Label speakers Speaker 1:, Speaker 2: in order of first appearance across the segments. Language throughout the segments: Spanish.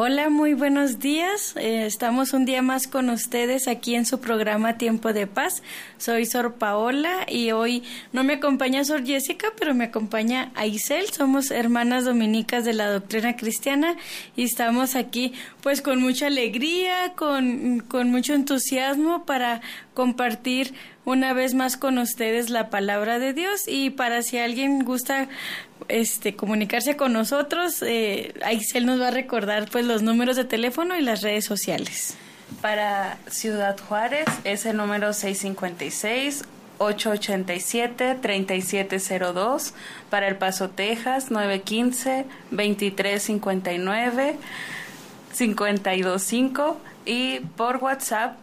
Speaker 1: Hola, muy buenos días. Estamos un día más con ustedes aquí en su programa Tiempo de Paz. Soy Sor Paola y hoy no me acompaña Sor Jessica, pero me acompaña Aisel. Somos hermanas dominicas de la doctrina cristiana y estamos aquí pues con mucha alegría, con mucho entusiasmo para compartir una vez más con ustedes la palabra de Dios, y para si alguien gusta comunicarse con nosotros, Aisel nos va a recordar pues los números de teléfono y las redes sociales.
Speaker 2: Para Ciudad Juárez es el número 656-887-3702. Para El Paso, Texas, 915-2359-525. Y por WhatsApp,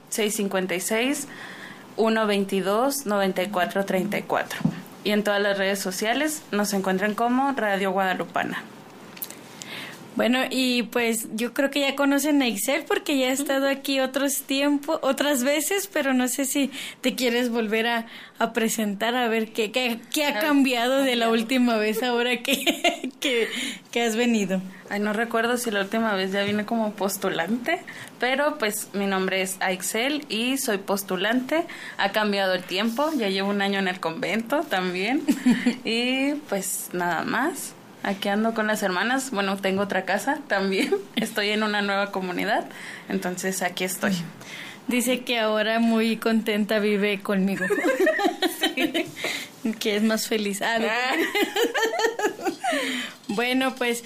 Speaker 2: 656-122-9434. Y en todas las redes sociales nos encuentran como Radio Guadalupana.
Speaker 1: Bueno, y pues yo creo que ya conocen a Aisel porque ya ha estado aquí otras veces, pero no sé si te quieres volver a presentar, a ver qué ha cambiado de la última vez ahora que has venido.
Speaker 2: Ay, no recuerdo si la última vez ya vine como postulante, pero pues mi nombre es Aisel y soy postulante. Ha cambiado el tiempo, ya llevo 1 año en el convento también y pues nada más. Aquí ando con las hermanas. Bueno, tengo otra casa también. Estoy en una nueva comunidad. Entonces, aquí estoy.
Speaker 1: Dice que ahora muy contenta vive conmigo. Sí. Que es más feliz. Bueno, pues,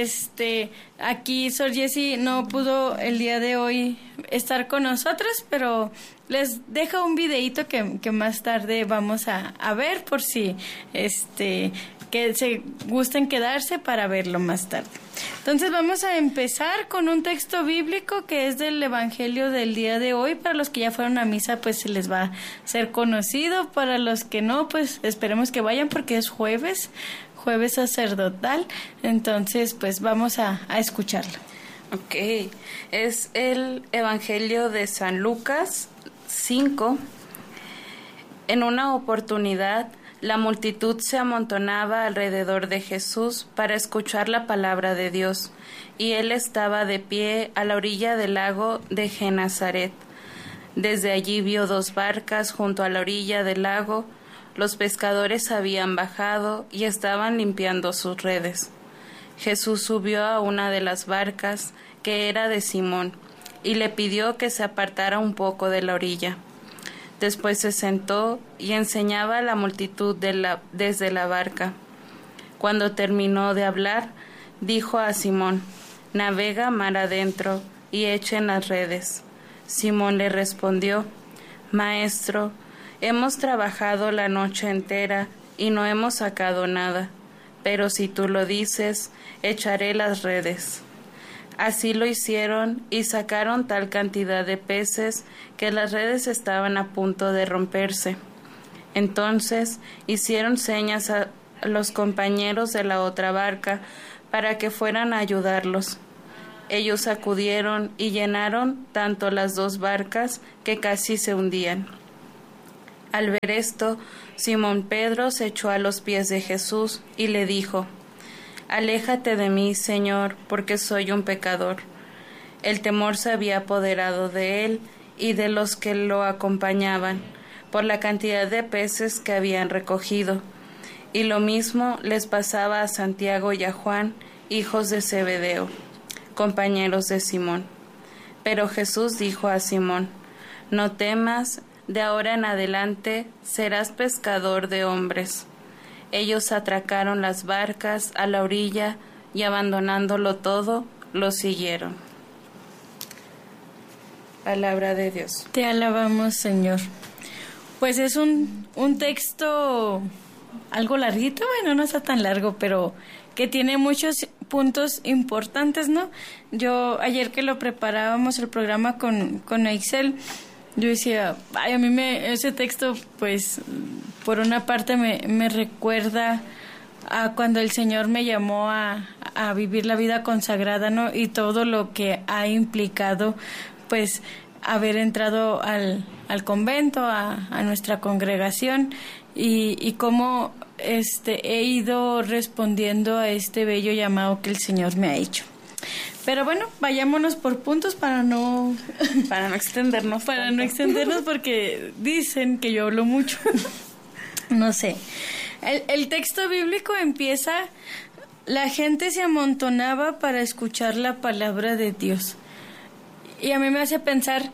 Speaker 1: aquí Sor Jessie no pudo el día de hoy estar con nosotros, pero les dejo un videíto que más tarde vamos a ver por si, que se gusten quedarse para verlo más tarde. Entonces vamos a empezar con un texto bíblico que es del Evangelio del día de hoy. Para los que ya fueron a misa, pues se les va a ser conocido. Para los que no, pues esperemos que vayan porque es jueves sacerdotal. Entonces, pues vamos a escucharlo.
Speaker 2: Ok, es el Evangelio de San Lucas 5. En una oportunidad, la multitud se amontonaba alrededor de Jesús para escuchar la palabra de Dios, y él estaba de pie a la orilla del lago de Genesaret. Desde allí vio 2 barcas junto a la orilla del lago. Los pescadores habían bajado y estaban limpiando sus redes. Jesús subió a una de las barcas, que era de Simón, y le pidió que se apartara un poco de la orilla. Después se sentó y enseñaba a la multitud desde la barca. Cuando terminó de hablar, dijo a Simón: «Navega mar adentro y echen las redes». Simón le respondió: «Maestro, hemos trabajado la noche entera y no hemos sacado nada, pero si tú lo dices, echaré las redes». Así lo hicieron y sacaron tal cantidad de peces que las redes estaban a punto de romperse. Entonces hicieron señas a los compañeros de la otra barca para que fueran a ayudarlos. Ellos acudieron y llenaron tanto las 2 barcas que casi se hundían. Al ver esto, Simón Pedro se echó a los pies de Jesús y le dijo: «Aléjate de mí, Señor, porque soy un pecador». El temor se había apoderado de él y de los que lo acompañaban, por la cantidad de peces que habían recogido. Y lo mismo les pasaba a Santiago y a Juan, hijos de Zebedeo, compañeros de Simón. Pero Jesús dijo a Simón: «No temas, de ahora en adelante serás pescador de hombres». Ellos atracaron las barcas a la orilla y, abandonándolo todo, lo siguieron. Palabra de Dios.
Speaker 1: Te alabamos, Señor. Pues es un texto algo larguito, bueno, no está tan largo, pero que tiene muchos puntos importantes, ¿no? Yo ayer que lo preparábamos el programa con Aisel, yo decía, ay, a mí ese texto, pues, por una parte me recuerda a cuando el Señor me llamó a vivir la vida consagrada, ¿no? Y todo lo que ha implicado, pues, haber entrado al convento, a nuestra congregación, y cómo he ido respondiendo a este bello llamado que el Señor me ha hecho. Pero bueno, vayámonos por puntos para no
Speaker 2: extendernos.
Speaker 1: Para no extendernos porque dicen que yo hablo mucho. No sé. El texto bíblico empieza: la gente se amontonaba para escuchar la palabra de Dios. Y a mí me hace pensar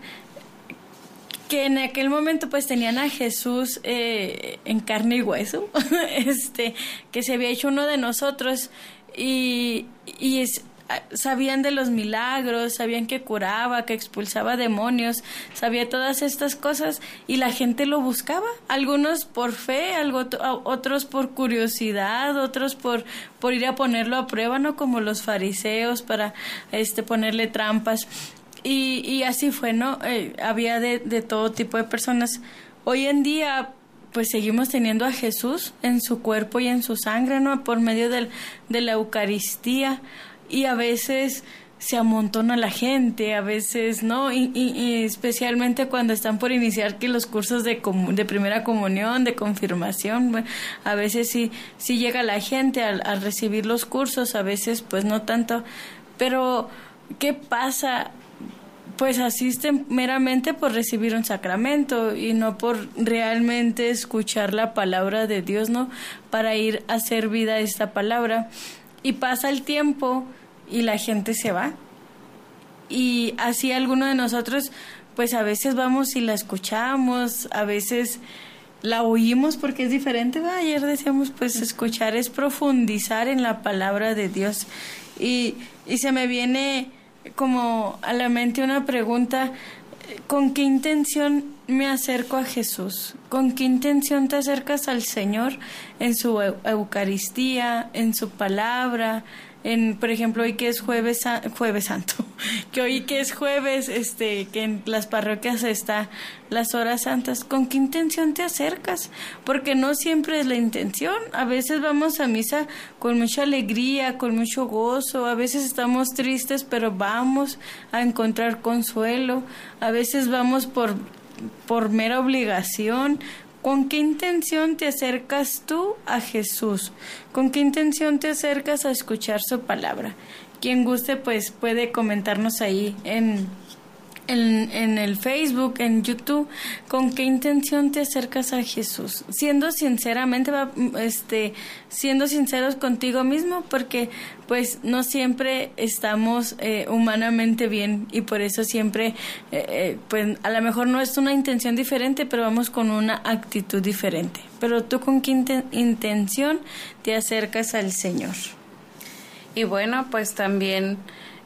Speaker 1: que en aquel momento pues tenían a Jesús en carne y hueso, que se había hecho uno de nosotros y sabían de los milagros, sabían que curaba, que expulsaba demonios, sabía todas estas cosas y la gente lo buscaba, algunos por fe, otros por curiosidad, otros por ir a ponerlo a prueba, ¿no? Como los fariseos para ponerle trampas. Y así fue, ¿no? Había de todo tipo de personas. Hoy en día, pues seguimos teniendo a Jesús en su cuerpo y en su sangre, ¿no? Por medio de la Eucaristía. Y a veces se amontona la gente, a veces, ¿no? Y especialmente cuando están por iniciar que los cursos de primera comunión, de confirmación, bueno, a veces sí llega la gente al recibir los cursos, a veces pues no tanto. Pero, ¿qué pasa? Pues asisten meramente por recibir un sacramento y no por realmente escuchar la palabra de Dios, ¿no? Para ir a hacer vida a esta palabra. Y pasa el tiempo y la gente se va. Y así alguno de nosotros, pues a veces vamos y la escuchamos, a veces la oímos porque es diferente, ¿va? Ayer decíamos, pues escuchar es profundizar en la palabra de Dios. Y se me viene como a la mente una pregunta: ¿con qué intención me acerco a Jesús? ¿Con qué intención te acercas al Señor en su Eucaristía, en su palabra? Por ejemplo, hoy que es Jueves Santo, que hoy que es jueves, que en las parroquias está las horas santas. ¿Con qué intención te acercas? Porque no siempre es la intención. A veces vamos a misa con mucha alegría, con mucho gozo. A veces estamos tristes, pero vamos a encontrar consuelo. A veces vamos por mera obligación. ¿Con qué intención te acercas tú a Jesús? ¿Con qué intención te acercas a escuchar su palabra? Quien guste, pues puede comentarnos ahí en el Facebook, en YouTube, ¿con qué intención te acercas a Jesús? Siendo sinceros contigo mismo, porque pues no siempre estamos humanamente bien y por eso siempre, pues a lo mejor no es una intención diferente, pero vamos con una actitud diferente. Pero tú, ¿con qué intención te acercas al Señor?
Speaker 2: Y bueno, pues también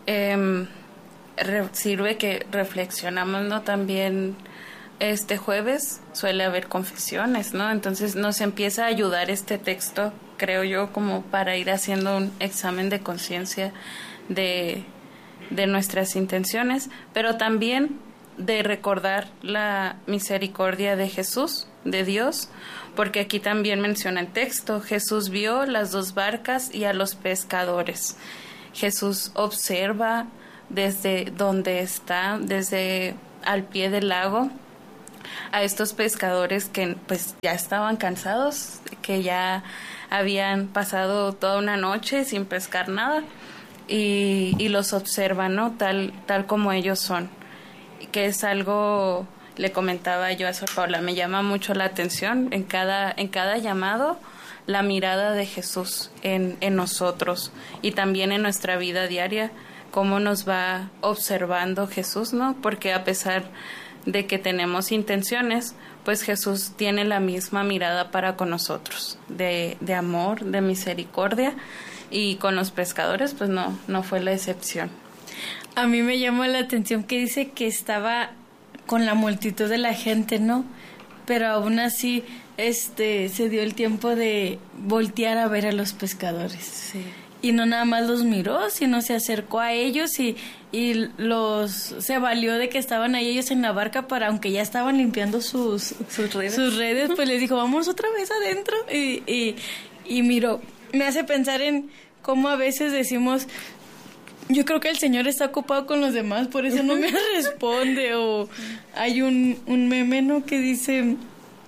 Speaker 2: sirve que reflexionamos, ¿no? También este jueves suele haber confesiones, ¿no? Entonces nos empieza a ayudar este texto, creo yo, como para ir haciendo un examen de conciencia de nuestras intenciones, pero también de recordar la misericordia de Jesús, de Dios, porque aquí también menciona el texto: Jesús vio las 2 barcas y a los pescadores. Jesús observa desde donde está, desde al pie del lago, a estos pescadores que pues ya estaban cansados, que ya habían pasado toda una noche sin pescar nada, y los observan, ¿no? Tal como ellos son, que es algo, le comentaba yo a Sor Paula, me llama mucho la atención en cada llamado, la mirada de Jesús en nosotros y también en nuestra vida diaria, cómo nos va observando Jesús, ¿no? Porque a pesar de que tenemos intenciones, pues Jesús tiene la misma mirada para con nosotros, de amor, de misericordia, y con los pescadores pues no fue la excepción.
Speaker 1: A mí me llama la atención que dice que estaba con la multitud de la gente, ¿no? Pero aún así se dio el tiempo de voltear a ver a los pescadores.
Speaker 2: Sí.
Speaker 1: Y no nada más los miró, sino se acercó a ellos y se valió de que estaban ahí ellos en la barca para, aunque ya estaban limpiando sus redes, pues les dijo, vamos otra vez adentro. Y miró, me hace pensar en cómo a veces decimos, yo creo que el Señor está ocupado con los demás, por eso no me responde. O hay un meme, ¿no?, que dice,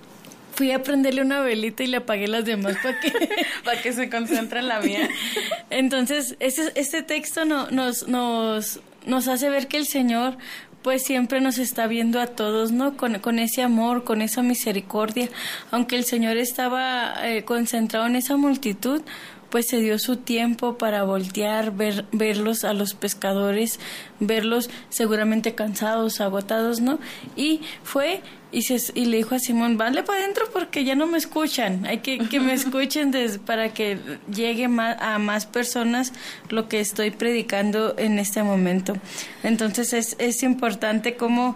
Speaker 1: fui a prenderle una velita y le apagué las demás
Speaker 2: para que se concentre en la mía.
Speaker 1: Entonces, este texto nos hace ver que el Señor pues siempre nos está viendo a todos, ¿no? Con ese amor, con esa misericordia. Aunque el Señor estaba concentrado en esa multitud, pues se dio su tiempo para voltear, verlos a los pescadores, verlos seguramente cansados, agotados, ¿no? Y fue y le dijo a Simón, vale para adentro porque ya no me escuchan, hay que me escuchen para que llegue a más personas lo que estoy predicando en este momento. Entonces es importante como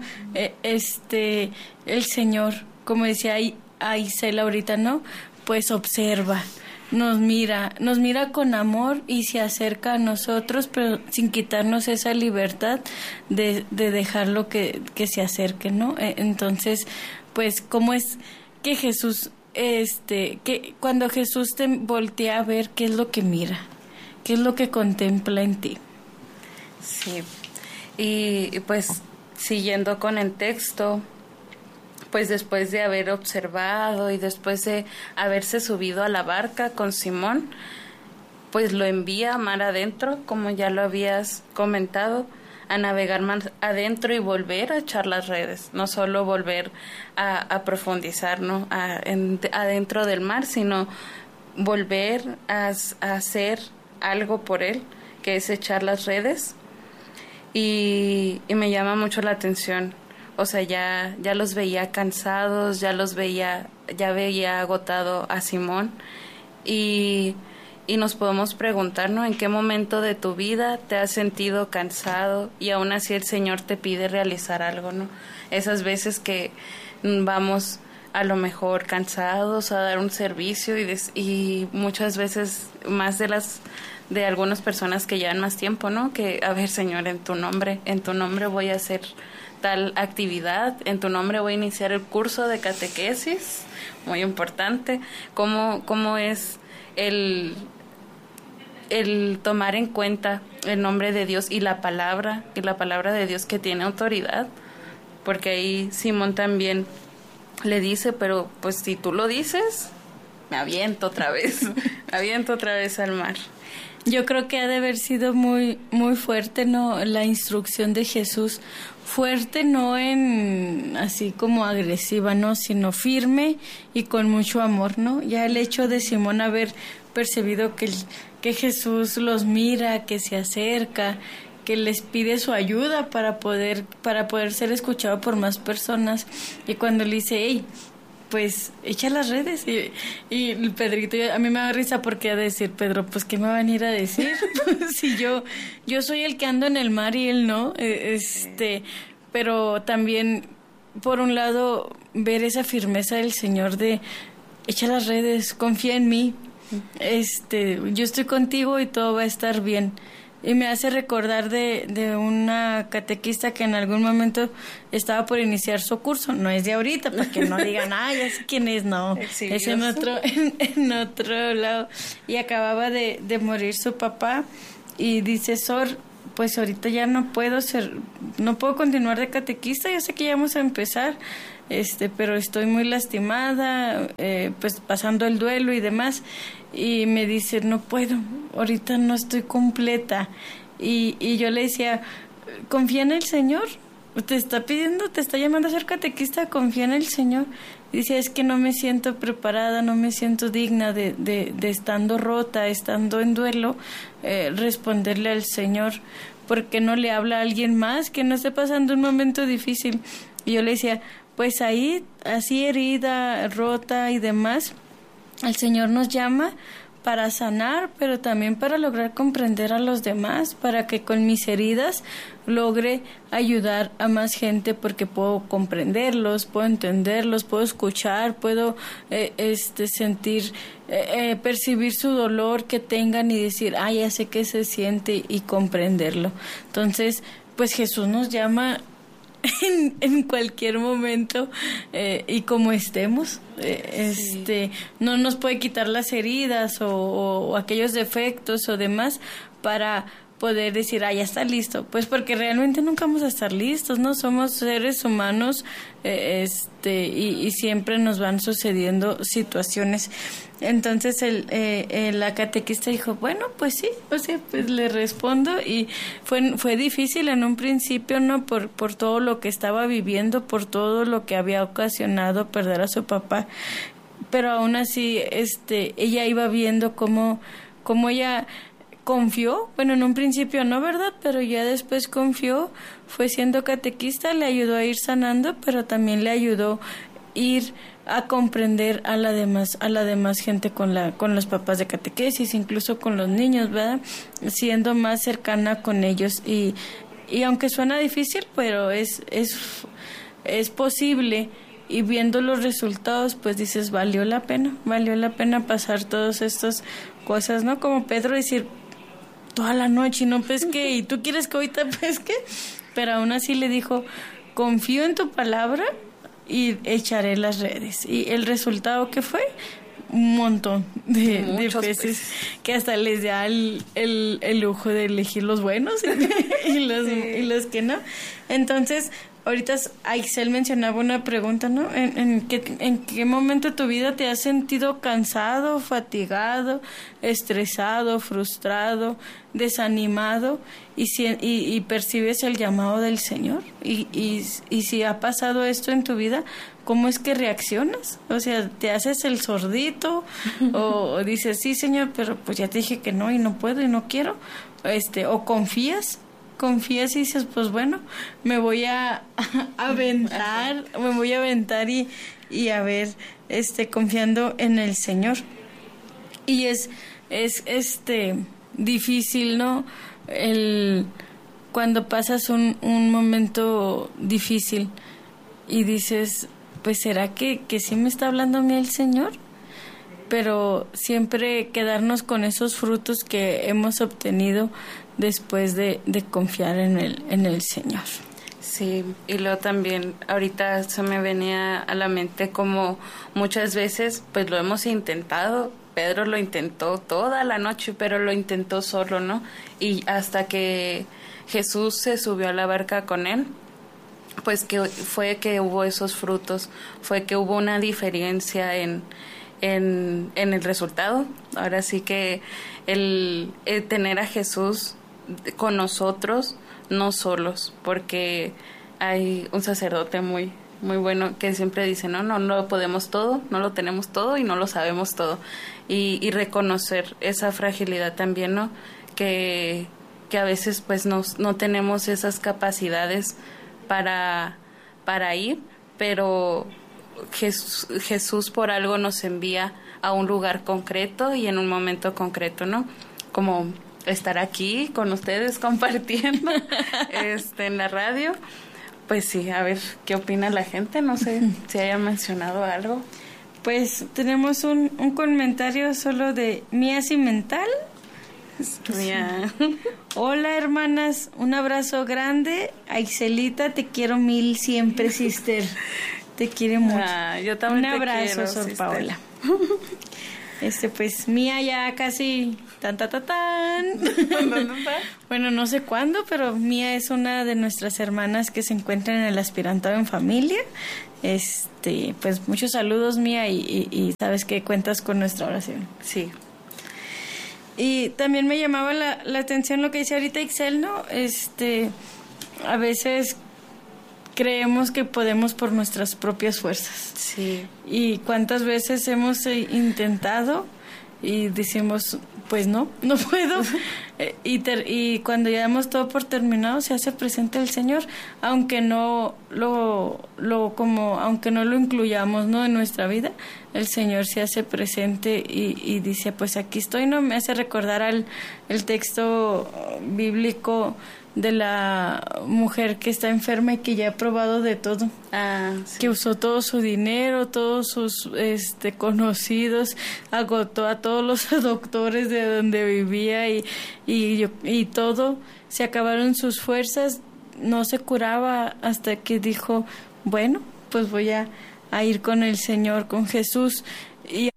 Speaker 1: el Señor, como decía Isela ahorita, ¿no? Pues observa, nos mira con amor y se acerca a nosotros, pero sin quitarnos esa libertad de dejarlo que se acerque, ¿no? Entonces, pues, ¿cómo es que Jesús, que cuando Jesús te voltea a ver, qué es lo que mira? ¿Qué es lo que contempla en ti?
Speaker 2: Sí, y pues, siguiendo con el texto, pues después de haber observado y después de haberse subido a la barca con Simón, pues lo envía a mar adentro, como ya lo habías comentado, a navegar mar adentro y volver a echar las redes, no solo volver a profundizar, ¿no? Adentro del mar, sino volver a hacer algo por él, que es echar las redes. Y me llama mucho la atención. O sea, ya los veía cansados, ya veía agotado a Simón y nos podemos preguntar, ¿no? ¿En qué momento de tu vida te has sentido cansado y aún así el Señor te pide realizar algo, ¿no? Esas veces que vamos a lo mejor cansados a dar un servicio y muchas veces más de algunas personas que llevan más tiempo, ¿no? Que, a ver, Señor, en tu nombre voy a hacer tal actividad, en tu nombre voy a iniciar el curso de catequesis, muy importante. ¿Cómo es el tomar en cuenta el nombre de Dios y la palabra de Dios que tiene autoridad? Porque ahí Simón también le dice, pero pues si tú lo dices, me aviento otra vez al mar.
Speaker 1: Yo creo que ha de haber sido muy, muy fuerte, ¿no? La instrucción de Jesús. Fuerte no en así como agresiva, ¿no? Sino firme y con mucho amor, ¿no? Ya el hecho de Simón haber percibido que Jesús los mira, que se acerca, que les pide su ayuda para poder ser escuchado por más personas. Y cuando le dice, hey, pues echa las redes, y Pedrito, a mí me da risa porque ha de decir, Pedro, pues ¿qué me van a ir a decir? Si yo soy el que ando en el mar y él no, pero también por un lado ver esa firmeza del Señor de echa las redes, confía en mí, yo estoy contigo y todo va a estar bien. Y me hace recordar de una catequista que en algún momento estaba por iniciar su curso. No es de ahorita, para que no digan, ya sé quién es, no. Es en otro lado. Y acababa de morir su papá. Y dice, Sor, pues ahorita ya no puedo continuar de catequista. Yo sé que ya vamos a empezar, pero estoy muy lastimada, pues pasando el duelo y demás. Y me dice, no puedo, ahorita no estoy completa. Y yo le decía, confía en el Señor, te está llamando a ser catequista, confía en el Señor. Y dice, es que no me siento preparada, no me siento digna de estando rota, estando en duelo, responderle al Señor, porque no le habla a alguien más que no esté pasando un momento difícil. Y yo le decía, pues ahí, así herida, rota y demás, el Señor nos llama para sanar, pero también para lograr comprender a los demás, para que con mis heridas logre ayudar a más gente, porque puedo comprenderlos, puedo entenderlos, puedo escuchar, puedo sentir, percibir su dolor que tengan y decir, ya sé qué se siente, y comprenderlo. Entonces, pues Jesús nos llama en cualquier momento, y como estemos, no nos puede quitar las heridas o aquellos defectos o demás para poder decir, ya está listo, pues porque realmente nunca vamos a estar listos, ¿no? Somos seres humanos, y siempre nos van sucediendo situaciones. Entonces la catequista dijo, bueno, pues sí, o sea, pues le respondo, y fue difícil en un principio, ¿no? Por todo lo que estaba viviendo, por todo lo que había ocasionado perder a su papá, pero aún así, ella iba viendo cómo ella confió, bueno, en un principio no, ¿verdad? Pero ya después confió, fue siendo catequista, le ayudó a ir sanando, pero también le ayudó ir a comprender a la demás gente con los papás de catequesis, incluso con los niños, ¿verdad? Siendo más cercana con ellos, y aunque suena difícil, pero es posible, y viendo los resultados, pues dices, valió la pena pasar todas estas cosas, ¿no? Como Pedro decir, toda la noche y no pesqué, y tú quieres que ahorita pesque, pero aún así le dijo, confío en tu palabra y echaré las redes. Y el resultado que fue, un montón de peces, que hasta les da el lujo de elegir los buenos y los que no. Entonces, ahorita Aixel mencionaba una pregunta, ¿no? ¿En qué momento de tu vida te has sentido cansado, fatigado, estresado, frustrado, desanimado, y percibes el llamado del Señor? Y si ha pasado esto en tu vida, ¿cómo es que reaccionas? O sea, ¿te haces el sordito? O dices, sí, Señor, pero pues ya te dije que no, y no puedo, y no quiero. ¿O confías y dices, pues bueno, me voy a aventar, y a ver, confiando en el Señor? Y es difícil, ¿no? Cuando pasas un momento difícil y dices, pues ¿será que sí me está hablando a mí el Señor? Pero siempre quedarnos con esos frutos que hemos obtenido después de confiar en el Señor.
Speaker 2: Sí, y luego también ahorita se me venía a la mente como muchas veces pues lo hemos intentado. Pedro lo intentó toda la noche, pero lo intentó solo, ¿no? Y hasta que Jesús se subió a la barca con él, pues que hubo esos frutos, fue que hubo una diferencia en el resultado. Ahora sí que el tener a Jesús con nosotros, no solos, porque hay un sacerdote muy bueno que siempre dice, no lo podemos todo, no lo tenemos todo y no lo sabemos todo, y reconocer esa fragilidad también, ¿no? Que a veces pues no tenemos esas capacidades para ir, pero Jesús por algo nos envía a un lugar concreto y en un momento concreto, ¿no? Como estar aquí con ustedes compartiendo en la radio. Pues sí, a ver qué opina la gente, no sé si haya mencionado algo.
Speaker 1: Pues tenemos un comentario solo de Mía Cimental.
Speaker 2: Mía.
Speaker 1: Hola hermanas, un abrazo grande. Aixelita, te quiero mil siempre, sister. Te quiere mucho.
Speaker 2: Yo también
Speaker 1: un abrazo,
Speaker 2: quiero,
Speaker 1: Sor
Speaker 2: sister.
Speaker 1: Paola. Pues Mía ya casi tan. Bueno, no sé cuándo, pero Mía es una de nuestras hermanas que se encuentra en el aspirantado en familia. Pues muchos saludos, Mía, y sabes que cuentas con nuestra oración.
Speaker 2: Sí.
Speaker 1: Y también me llamaba la atención lo que dice ahorita Ixel, ¿no? A veces creemos que podemos por nuestras propias fuerzas.
Speaker 2: Sí.
Speaker 1: Y cuántas veces hemos intentado y decimos, pues no puedo. Y cuando ya damos todo por terminado, se hace presente el Señor, aunque no aunque no lo incluyamos, ¿no? En nuestra vida, el Señor se hace presente y dice, pues aquí estoy, ¿no? Me hace recordar el texto bíblico de la mujer que está enferma y que ya ha probado de todo.
Speaker 2: Sí.
Speaker 1: Que usó todo su dinero, todos sus conocidos, agotó a todos los doctores de donde vivía y todo, se acabaron sus fuerzas, no se curaba hasta que dijo, bueno, pues voy a ir con el Señor, con Jesús. Y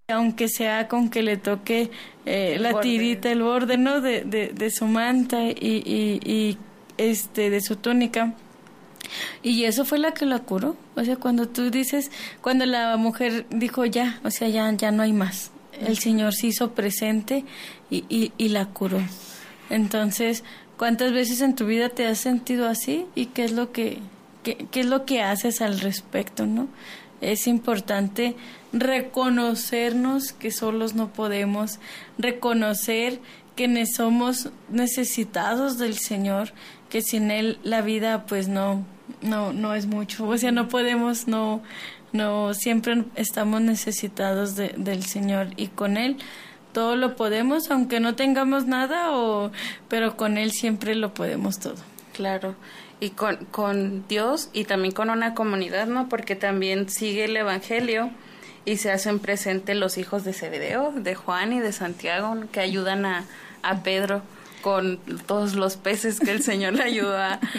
Speaker 1: aunque sea con que le toque la tirita, el borde, ¿no? de su manta y de su túnica. Y eso fue la que la curó. O sea, cuando tú dices, cuando la mujer dijo ya, o sea, ya no hay más. El Señor se hizo presente y la curó. Entonces, ¿cuántas veces en tu vida te has sentido así? ¿Y qué es lo que haces al respecto, no? Es importante reconocernos que solos no podemos, reconocer que somos necesitados del Señor, que sin Él la vida pues no es mucho, o sea, no podemos, no siempre estamos necesitados del Señor, y con Él todo lo podemos, aunque no tengamos nada, pero con Él siempre lo podemos todo.
Speaker 2: Claro. Y con Dios y también con una comunidad, ¿no? Porque también sigue el Evangelio y se hacen presentes los hijos de Zebedeo, de Juan y de Santiago, que ayudan a Pedro con todos los peces que el Señor le ayudó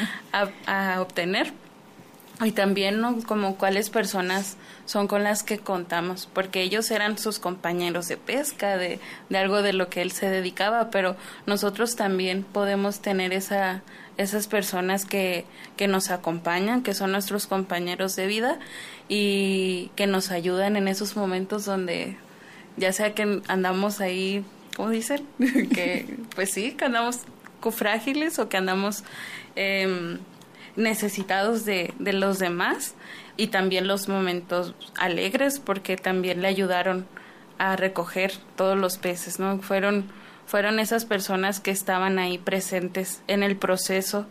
Speaker 2: a obtener. Y también, ¿no? Como cuáles personas son con las que contamos, porque ellos eran sus compañeros de pesca, de algo de lo que él se dedicaba, pero nosotros también podemos tener esas personas que nos acompañan, que son nuestros compañeros de vida y que nos ayudan en esos momentos donde ya sea que andamos ahí, ¿cómo dicen? Que pues sí, que andamos frágiles o que andamos necesitados de los demás, y también los momentos alegres, porque también le ayudaron a recoger todos los peces, ¿no? Fueron esas personas que estaban ahí presentes en el proceso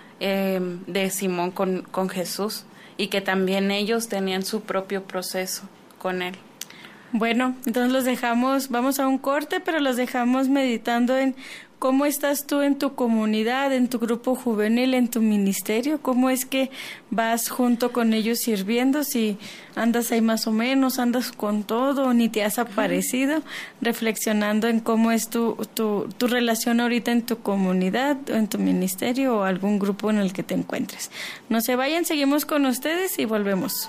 Speaker 2: de Simón con Jesús, y que también ellos tenían su propio proceso con él.
Speaker 1: Bueno, entonces vamos a un corte, pero los dejamos meditando en cómo estás tú en tu comunidad, en tu grupo juvenil, en tu ministerio, cómo es que vas junto con ellos sirviendo, si andas ahí más o menos, andas con todo, ni te has aparecido, reflexionando en cómo es tu relación ahorita en tu comunidad, o en tu ministerio, o algún grupo en el que te encuentres. No se vayan, seguimos con ustedes y volvemos.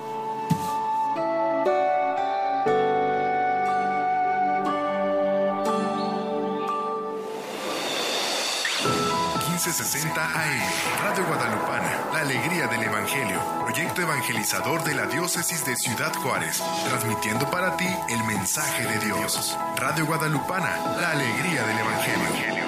Speaker 3: 1560 AM, Radio Guadalupana, la alegría del Evangelio, proyecto evangelizador de la diócesis de Ciudad Juárez, transmitiendo para ti el mensaje de Dios. Radio Guadalupana, la alegría del Evangelio.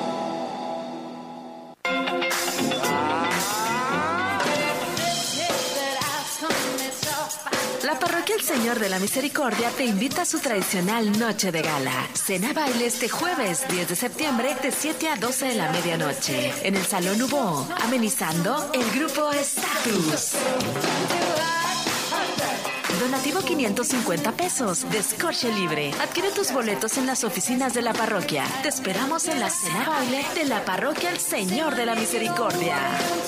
Speaker 4: La Parroquia El Señor de la Misericordia te invita a su tradicional Noche de Gala. Cena baile este jueves 10 de septiembre de 7 a 12 de la medianoche en el Salón Hubo, amenizando el grupo Status. Donativo 550 pesos, descorche libre. Adquiere tus boletos en las oficinas de la parroquia. Te esperamos en la cena baile de la Parroquia El Señor de la Misericordia.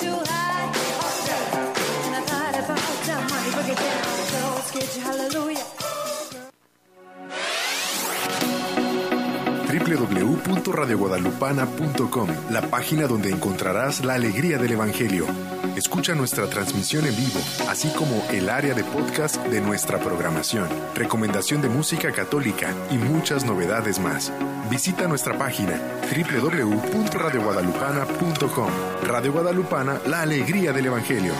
Speaker 3: www.radioguadalupana.com, la página donde encontrarás la alegría del Evangelio. Escucha nuestra transmisión en vivo, así como el área de podcast de nuestra programación, recomendación de música católica y muchas novedades más. Visita nuestra página www.radioguadalupana.com. Radio Guadalupana, la alegría del Evangelio.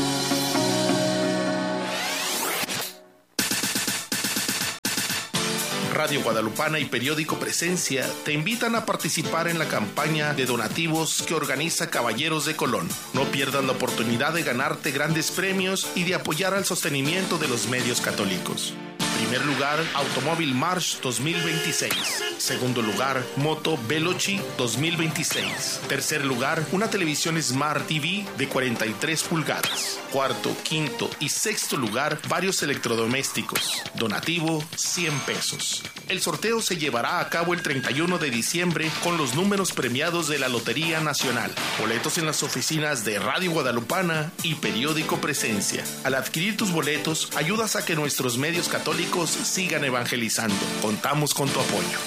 Speaker 3: Radio Guadalupana y Periódico Presencia te invitan a participar en la campaña de donativos que organiza Caballeros de Colón. No pierdas la oportunidad de ganarte grandes premios y de apoyar al sostenimiento de los medios católicos. Primer lugar, Automóvil March 2026. Segundo lugar, Moto Veloci 2026. Tercer lugar, una televisión Smart TV de 43 pulgadas. Cuarto, quinto y sexto lugar, varios electrodomésticos. Donativo, 100 pesos. El sorteo se llevará a cabo el 31 de diciembre con los números premiados de la Lotería Nacional. Boletos en las oficinas de Radio Guadalupana y Periódico Presencia. Al adquirir tus boletos, ayudas a que nuestros medios católicos sigan evangelizando. Contamos con tu apoyo.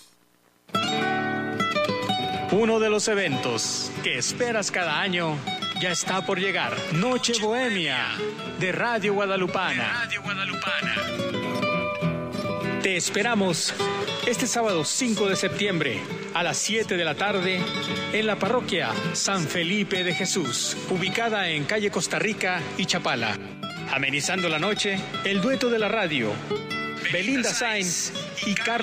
Speaker 5: Uno de los eventos que esperas cada año ya está por llegar. Noche Bohemia de Radio Guadalupana. Te esperamos este sábado 5 de septiembre a las 7 de la tarde en la parroquia San Felipe de Jesús, ubicada en calle Costa Rica y Chapala. Amenizando la noche, el dueto de la radio, Belinda Sainz y Carlos